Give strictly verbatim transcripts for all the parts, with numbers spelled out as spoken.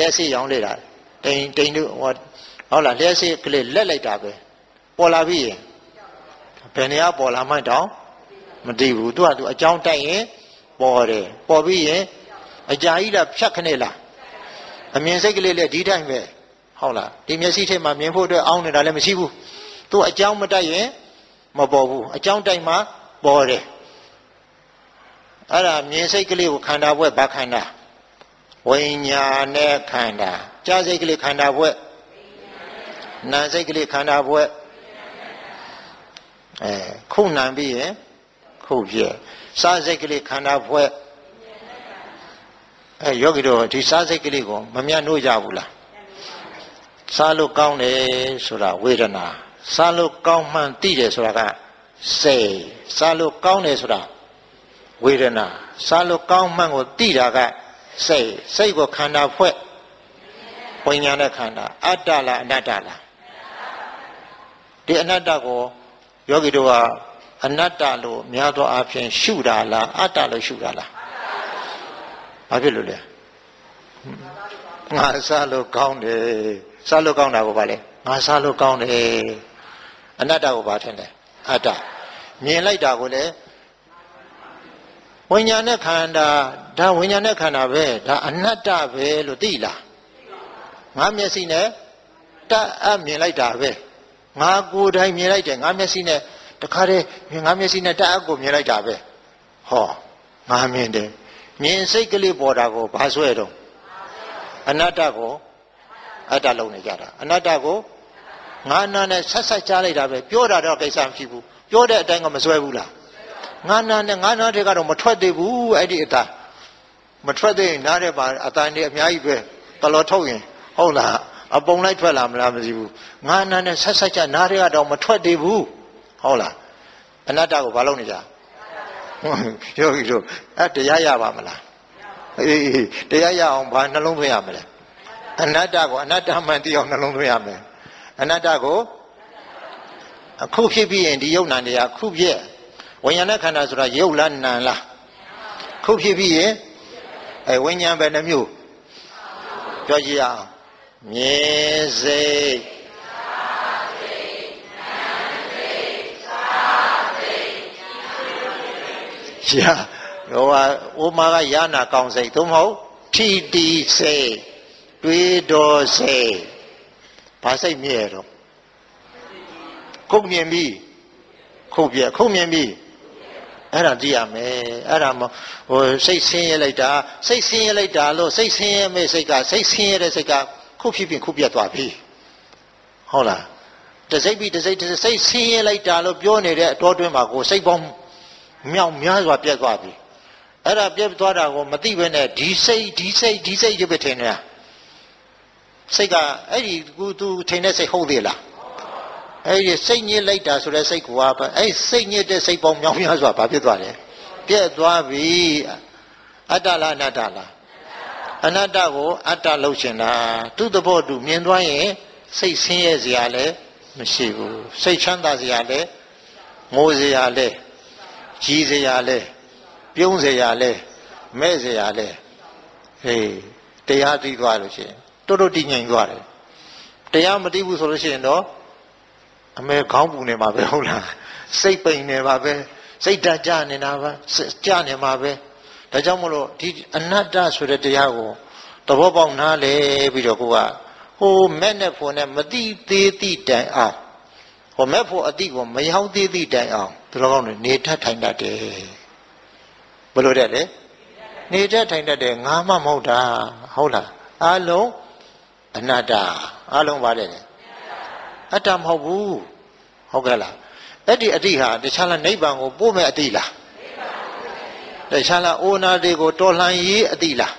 လက်စီရောင်းလိုက်တာတိန်တိန်တို့ဟောဟုတ်လားလက်စီကလေးလက်လိုက်တာပဲပေါ်လာပြီရင်ဘယ်နေရာပေါ်လာမှတောင်မသိဘူးသူကသူအကြောင်းတိုက်ရင်ပေါ်တယ်ပေါ်ပြီးရင်အကြာကြီးလားဖြတ်ခနဲ့လားအမြင်စိတ်ကလေးလည်းဒီတိုင်းပဲဟုတ်လားဒီမျက်စိထဲမှာမြင်ဖို့အတွက်အောင်းနေတာလည်းမရှိဘူးသူအကြောင်းမတိုက်ရင်မပေါ်ဘူးအကြောင်းတိုက်မှပေါ်တယ်အဲ့ဒါမြင်စိတ်ကလေးကိုခန္ဓာဘွဲ့ဘာခန္ဓာဝိညာဉ်နဲ့ခန္ဓာကြားစိတ်ကလေးခန္ဓာဘွဲ့နာစိတ်ကလေးခန္ဓာဘွဲ့အဲခုနံပြီးရင်ခုပြည့်စားစိတ်ကလေးခန္ဓာဘွဲ့အဲယောဂီတို့ဒီစားစိတ်ကလေးကိုမမြတ်လို့ရဘူးလားစားလို့ကောင်းတယ်ဆိုတာဝေဒနာစားလို့ကောင်းမှန်သိတယ်ဆိုတာကစိတ်စားလို့ကောင်းတယ်ဆိုတာဝေဒနာစားလို့ကောင်းမှန်ကိုသိတာကစိတ်စိတ်ကိုခန္ဓာဖွဲ့ဝိညာဉ်နဲ့ခန္ဓာအတ္တလားအနတ္တလားဒီအနတ္တကိုယောဂီတို့ကအနတ္တလို့များသောအားဖြင့်ရှုတာလားအတ္တလို့ရှုတာလားဘာဖြစ်လို့လဲငါစားလို့ကောင်းတယ်စားလို့ကောင်းတာကိုဗါလဲငါစားလို့ကောင်းတယ်အနတ္တကိုဗါထင်တယ်အတ္တမြင်လိုက်တာကိုလည်းဝိညာဉ်နဲ့ခန္ဓာဒါဝိညာဉ်နဲ့ခန္ဓာပဲဒါအနတ္တပဲလို့သိလားငါမျက်စိနဲ့တတ်အမြင်လိုက်တာပဲငါကိုယ်တိုင်မြင်လိုက်တယ်ငါမျက်စိနဲ့တခါတည်းငါမျက်စိနဲ့တတ်အကိုမြင်လိုက်တာပဲဟောငါမြင်တယ်မြင်စိတ်ကလေးပေါ်တာကိုဘာဆွဲတော့အနတ္တကိုအတ္တလုံးနေကြတာအနတ္တကိုငါနာနဲ့ဆက်ဆက်ကြားလိုက်တာပဲပြောတာတော့ကိစ္စမရှိဘူးပြောတဲ့အတိုင်းကမဆွဲဘူးလားငါနာနဲ့ငါနာတွေကတော့မထွက်သေးဘူးအဲ့ဒီအတ္တမထွက်သေးရင်နားတဲ့ပါအတန်တွေအများကြီးပဲတလောထုတ်ရင်ဟုတ်လားအပုံလိုက်ထွက်လာမလားမသိဘူးငါနာနဲ့ဆက်ဆက်ကြားနားတွေကတော့မထွက်သေးဘူးဟုတ်လားအနတ္တကိုဘာလုပ်နေကြယောဂီတို့အဲ့တရားရပါမလားအေးတရားရအောင်ဘာနှလုံးသွင်းရမလဲအနတ္တကိုအနတ္တမှန်သိအောင်နှလုံးသွင်းရမယ်အနတ္တကိုအခုဖြစ်ပြီးရင်ဒီယုတ်နံတရားခုပြည့်ဝိညာဉ်နဲ့ခန္ဓာဆိုတာယုတ်လားနံလားခုဖြစ်ပြီးရင်အဲဝိညာဉ်ပဲနှမျိုးပြောကြည့်ရအောင်မြင်စိတ်ရှာဟိုဟာဥမာကရနာကောင်းစိတ်သို့မဟုတ်ထီတီစိတ်တွေးတော်စိတ်ဘာစိတ်မြဲတော့ခုတ်မြင်ပြီခုတ်ပြခုတ်မြင်ပြီအဲ့ဒါသိရမယ်အဲ့ဒါမဟိုစိတ်ဆင်းရဲလိုက်တာစိတ်ဆင်းရဲလိုက်တာလို့စိတ်ဆင်းရဲမဲ့စိတ်ကစိတ်ဆင်းရဲတဲ့စိတ်ကခုတ်ဖြစ်ဖြစ်ခုတ်ပြသွားပြီဟုတ်လားတစိတ်ပြီးတစိတ်တစိတ်ဆင်းရဲလိုက်တာလို့ပြောနေတဲ့အတော်တွင်းမှာကိုစိတ်ပေါင်းမြောက်များစွာပြတ်သွားပြီအဲ့ဒါပြတ်သွားတာကိုမသိဘဲနဲ့ဒီစိတ်ဒီစိတ်ဒီစိတ်တွေပဲထင်နေတာစိတ်ကအဲ့ဒီကူသူထင်တဲ့စိတ်ဟုတ်သေးလားအဲ့ဒီစိတ်ညစ်လိုက်တာဆိုတဲ့စိတ်ကအဲ့စိတ်ညစ်တဲ့စိတ်ပေါင်းမြောက်များစွာဘာဖြစ်သွားလဲပြတ်သွားပြီအတ္တလားအနတ္တလားအနတ္တကိုအတ္တလို့ရှင်တာသူ့သဘောတူမြင်သွားရင်စိတ်ဆင်းရဲစရာလည်းမရှိဘူးစိတ်ချမ်းသာစရာလည်းငိုစရာလည်းကြီးစရာလဲပြုံးစရာလဲမဲ့စရာလဲဟေးတရားသိသွားလို့ရှိရင်တော်တော်တည်ငြိမ်သွားတယ်တရားမသိဘူးဆိုလို့ရှိရင်တော့အမေခေါင်းပူနေမှာပဲဟုတ်လားစိတ်ပိန်နေပါပဲစိတ်ဓာတ်ကြနေတာပါကြနေမှာပဲဒါကြောင့်မလို့ဒီအနတ္တဆိုတဲ့တရားကိုသဘောပေါက်နားလဲပြီးတော့ကိုကဟိုမဲ့နဲ့ဖို့နဲ့မသိသေးသည့်တိုင်အောင်ဟိုမဲ့ဖို့အတိကိုမရောက်သေးသည့်တိုင်အောင်သူတော်ကောင်းတွေနေထထိုင်တတ်တယ်ဘယ်လိုတဲ့လဲနေထထိုင်တတ်တယ်ငါမှမဟုတ်တာဟုတ်လားအလုံးအနတ္တအလုံးပါတယ်အတ္တမဟုတ်ဘူးဟုတ်ကဲ့လားအဲ့ဒီအတိဟာတခြားလားနိဗ္ဗာန်ကိုပို့မဲ့အတိလားတခြားလားအိုနာတွေကိုတော်လှန်ရေးအတိလား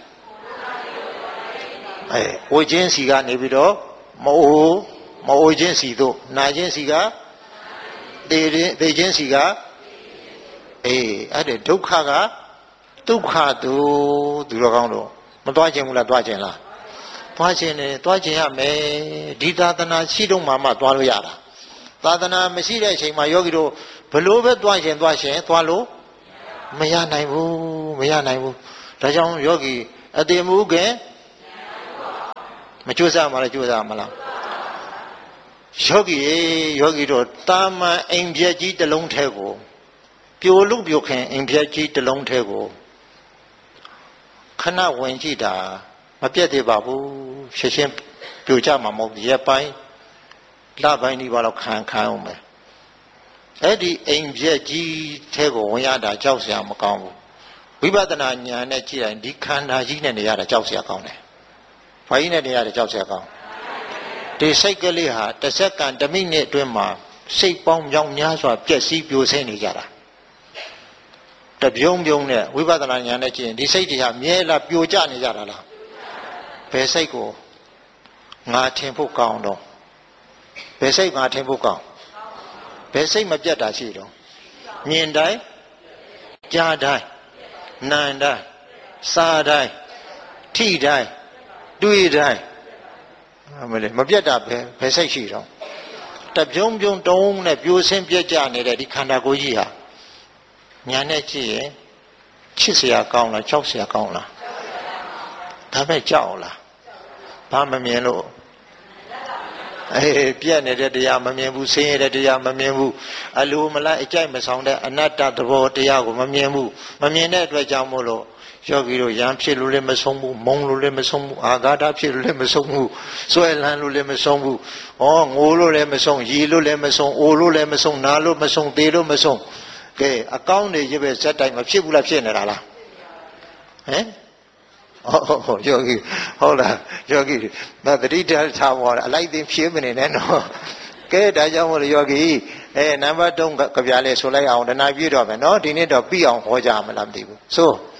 အဲဝိချင်းစီကနေပြီးတော့မအိုမအိုချင်းစီတို့နာချင်းစီကတေတေချင်းစီကအေးအဲ့ဒီဒုက္ခကဒုက္ခသူသူတော်ကောင်းတို့မသွားခြင်းဘူးလားသွားခြင်းလားသွားခြင်းနဲ့သွားခြင်းရမယ်ဒီသာသနာရှိတော့မှမှသွားလို့ရတာသာသနာမရှိတဲ့အချိန်မှာယောဂီတို့ဘလို့ပဲသွားခြင်းသွားခြင်းသွားလို့မရနိုင်ဘူးမရနိုင်ဘူးဒါကြောင့်ယောဂီအတေမူခင်မကြိုးစားမလားကြိုးစားမလားယောဂီယောဂီတို့တာမန်အိမ်ပြက်ကြီးတစ်လုံးထဲကိုပြိုလို့ပြိုခင်အိမ်ပြက်ကြီးတစ်လုံးထဲကိုခဏဝင်ကြည့်တာမပြတ်သေးပါဘူးရှင်းရှင်းပြိုကြမှာမဟုတ်ရက်ပိုင်းလပိုင်းဒီပါတော့ခံခံအောင်မယ်အဲ့ဒီအိမ်ပြက်ကြီးထဲကိုဝင်ရတာကြောက်စရာမကောင်းဘူးဝိပဿနာဉာဏ်နဲ့ကြည့်ရင်ဒီခန္ဓာကြီးနဲ့နေရတာကြောက်စရာကောင်းတယ်ဘာကြီးနဲ့နေရတာကြောက်စရာကောင်းဒီစိတ်ကလေးဟာတစ်စက္ကန့်တစ်မိနစ်အတွင်းမှာစိတ်ပေါင်းမြောင်များစွာပျက်စီးပြိုဆင်းနေကြတာတပြုံးပြုံးနဲ့ဝိပဿနာဉာဏ်နဲ့ကြည့်ရင်ဒီစိတ်တွေဟာမြဲလားပြိုကျနေကြတာလားဘယ်စိတ်ကိုငါထင်ဖို့ကောင်းတော့ဘယ်စိတ်ငါထင်ဖို့ကောင်းဘယ်စိတ်မပြတ်တာရှိတော့မြင်တိုင်းကြားတိုင်းနာမ်တိုင်းစားတိုင်းထိတိုင်းတွေ့တိုင်းမလဲမပြတ်တာပဲဘယ်စိတ်ရှိတော့တပြုံးပြုံးတုံးနဲ့ပြိုဆင်းပြက်ကြနေတဲ့ဒီခန္ဓာကိုယ်ကြီးဟာညာနဲ့ကြည့်ရင်ချစ်စရာကောင်းလားကြောက်စရာကောင်းလားဒါပဲကြောက်လားဘာမမြင်လို့အေးပြက်နေတဲ့တရားမမြင်ဘူးဆင်းရဲတဲ့တရားမမြင်ဘူးအလိုမလိုက်အကြိုက်မဆောင်တဲ့အနတ္တသဘောတရားကိုမမြင်ဘူးမမြင်တဲ့အတွက်ကြောင့်မို့လို့ယောဂီတို့ရံဖြစ်လို့လည်းမဆုံးဘူးမုံလို့လည်းမဆုံးဘူးအာဃာတဖြစ်လို့လည်းမဆုံးဘူးစွဲလန်းလို့လည်းမဆုံးဘူးဩငိုလို့လည်းမဆုံးရီလို့လည်းမဆုံးအိုလို့လည်းမဆုံးနာလို့မဆုံးသေးလို့မဆုံးကဲအကောင်းတွေရပဲဇက်တိုင်းမဖြစ်ဘူးလားဖြစ်နေတာလားဟမ်ဟောယောဂီဟုတ်လားယောဂီမတတိတထားပေါ်အလိုက်သိဖြစ်မနေနဲ့နော်ကဲဒါကြောင့်မို့လို့ယောဂီအဲနံပါတ်၃ကြပြလဲဆိုလိုက်အောင်တဏှာပြည့်တော့မယ်နော်ဒီနေ့တော့ပြီးအောင်ဟောကြမလားမသိဘူးဆို